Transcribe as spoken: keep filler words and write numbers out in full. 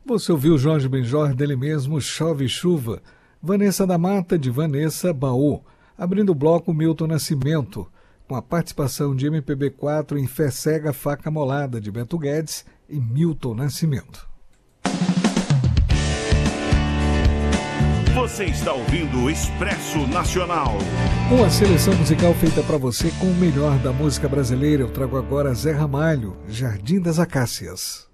Você ouviu Jorge Benjor, dele mesmo, Chove Chuva. Vanessa da Mata, de Vanessa Baú. Abrindo o bloco, Milton Nascimento, com a participação de M P B quatro em Fé Cega, Faca Molada, de Beto Guedes e Milton Nascimento. Você está ouvindo o Expresso Nacional. Uma seleção musical feita para você com o melhor da música brasileira. Eu trago agora Zé Ramalho, Jardim das Acácias.